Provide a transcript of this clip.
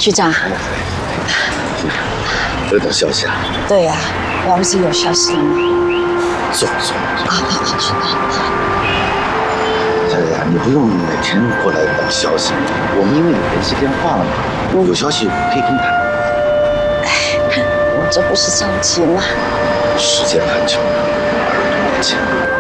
局长， 得到消息啊？ 对呀，王不是有消息了吗？ 走。 好。 小姐，你不用每天过来等消息，我们因为有联系电话了嘛，有消息可以跟你谈。 我这不是着急吗？ 时间很久了，而我见。